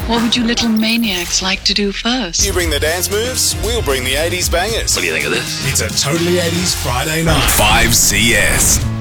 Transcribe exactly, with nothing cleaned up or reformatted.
What would you little maniacs like to do first? You bring the dance moves, we'll bring the eighties bangers. What do you think of this? It's a totally eighties Friday night. five C S.